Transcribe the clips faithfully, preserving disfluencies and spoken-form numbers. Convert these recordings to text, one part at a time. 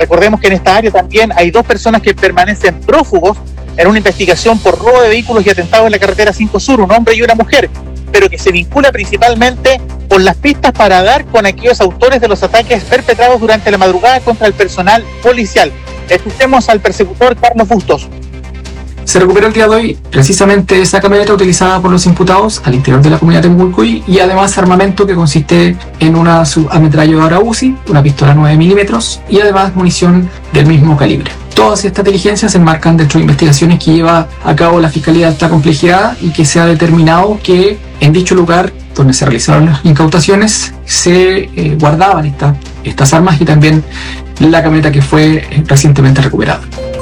Recordemos que en esta área también hay dos personas que permanecen prófugos en una investigación por robo de vehículos y atentados en la carretera cinco Sur, un hombre y una mujer, pero que se vincula principalmente con las pistas para dar con aquellos autores de los ataques perpetrados durante la madrugada contra el personal policial. Escuchemos al persecutor Carlos Bustos. Se recuperó el día de hoy precisamente esa camioneta utilizada por los imputados al interior de la comunidad de Temucuicui y además armamento que consiste en una subametralladora U Z I, una pistola nueve milímetros y además munición del mismo calibre. Todas estas diligencias se enmarcan dentro de investigaciones que lleva a cabo la Fiscalía de Alta Complejidad y que se ha determinado que en dicho lugar donde se realizaron las incautaciones se eh, guardaban esta, estas armas y también la camioneta que fue eh, recientemente recuperada.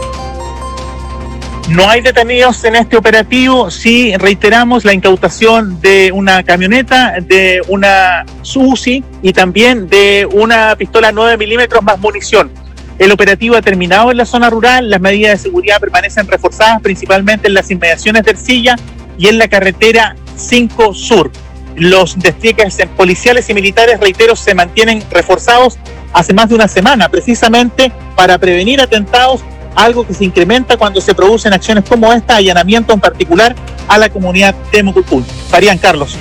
No hay detenidos en este operativo, sí reiteramos la incautación de una camioneta, de una U Z I y también de una pistola nueve milímetros más munición. El operativo ha terminado en la zona rural, las medidas de seguridad permanecen reforzadas principalmente en las inmediaciones de Ercilla y en la carretera cinco Sur. Los despliegues policiales y militares, reitero, se mantienen reforzados hace más de una semana, precisamente para prevenir atentados, algo que se incrementa cuando se producen acciones como esta, allanamiento en particular a la comunidad de Temucuicui. Farían, Carlos.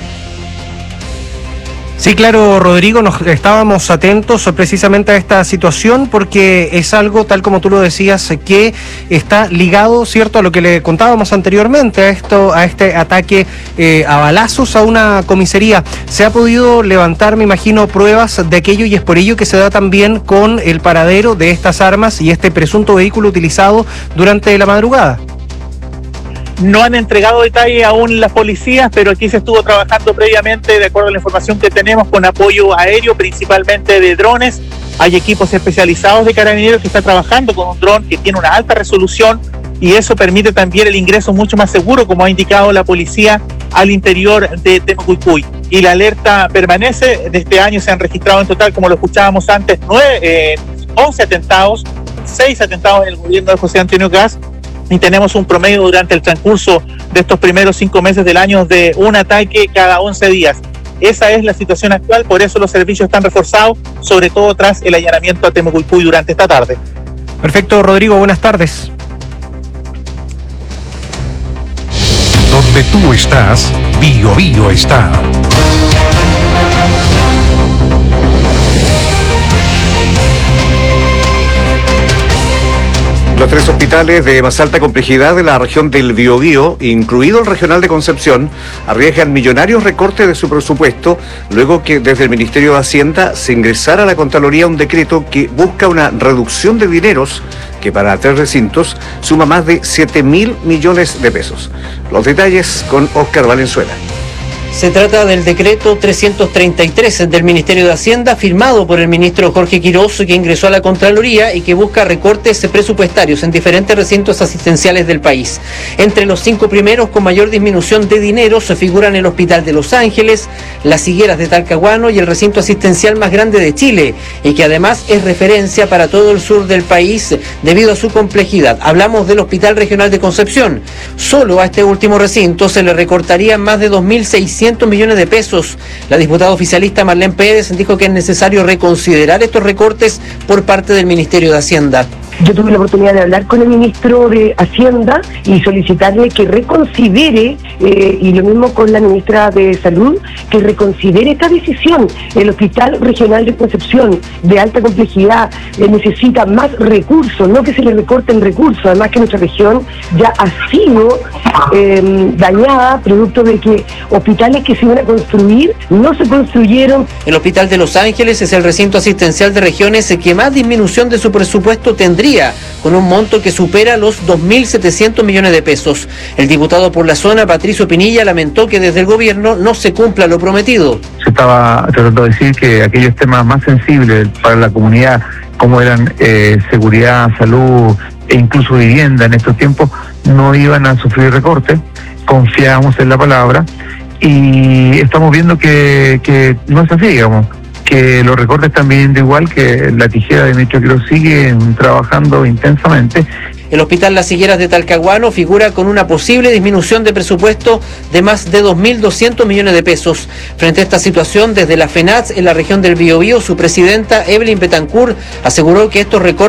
Sí, claro, Rodrigo, nos estábamos atentos precisamente a esta situación porque es algo, tal como tú lo decías, que está ligado, ¿cierto?, a lo que le contábamos anteriormente, a esto, a este ataque eh, a balazos a una comisaría. Se ha podido levantar, me imagino, pruebas de aquello y es por ello que se da también con el paradero de estas armas y este presunto vehículo utilizado durante la madrugada. No han entregado detalles aún las policías, pero aquí se estuvo trabajando previamente, de acuerdo a la información que tenemos, con apoyo aéreo, principalmente de drones. Hay equipos especializados de carabineros que están trabajando con un dron que tiene una alta resolución y eso permite también el ingreso mucho más seguro, como ha indicado la policía, al interior de Temucuicui. Y la alerta permanece. De este año se han registrado en total, como lo escuchábamos antes, nueve, eh, once atentados, seis atentados en el gobierno de José Antonio Kast. Y tenemos un promedio durante el transcurso de estos primeros cinco meses del año de un ataque cada once días. Esa es la situación actual, por eso los servicios están reforzados, sobre todo tras el allanamiento a Temucuicui durante esta tarde. Perfecto, Rodrigo, buenas tardes. Donde tú estás, Bio Bio está. Los tres hospitales de más alta complejidad de la región del Biobío, incluido el regional de Concepción, arriesgan millonarios recortes de su presupuesto luego que desde el Ministerio de Hacienda se ingresara a la Contraloría un decreto que busca una reducción de dineros que para tres recintos suma más de siete mil millones de pesos. Los detalles con Óscar Valenzuela. Se trata del decreto trescientos treinta y tres del Ministerio de Hacienda, firmado por el ministro Jorge Quirós, que ingresó a la Contraloría y que busca recortes presupuestarios en diferentes recintos asistenciales del país. Entre los cinco primeros con mayor disminución de dinero se figuran el Hospital de Los Ángeles, las Higueras de Talcahuano y el recinto asistencial más grande de Chile, y que además es referencia para todo el sur del país debido a su complejidad. Hablamos del Hospital Regional de Concepción. Solo a este último recinto se le recortarían más de dos mil seiscientos millones de pesos. La diputada oficialista Marlene Pérez dijo que es necesario reconsiderar estos recortes por parte del Ministerio de Hacienda. Yo tuve la oportunidad de hablar con el ministro de Hacienda y solicitarle que reconsidere, eh, y lo mismo con la ministra de Salud, que reconsidere esta decisión. El Hospital Regional de Concepción, de alta complejidad, eh, necesita más recursos, no que se le recorten recursos, además que nuestra región ya ha sido eh, dañada, producto de que hospitales que se iban a construir no se construyeron. El Hospital de Los Ángeles es el recinto asistencial de regiones que más disminución de su presupuesto tendría, con un monto que supera los dos mil setecientos millones de pesos. El diputado por la zona, Patricio Pinilla, lamentó que desde el gobierno no se cumpla lo prometido. Se estaba tratando de decir que aquellos temas más sensibles para la comunidad, como eran eh, seguridad, salud e incluso vivienda en estos tiempos, no iban a sufrir recortes. Confiamos en la palabra y estamos viendo que, que no es así, digamos. Que los recortes están viendo igual, que la tijera de ministro Quirós sigue trabajando intensamente. El Hospital Las Higueras de Talcahuano figura con una posible disminución de presupuesto de más de dos mil doscientos millones de pesos. Frente a esta situación, desde la FENATS en la región del Biobío, su presidenta, Evelyn Betancourt, aseguró que estos recortes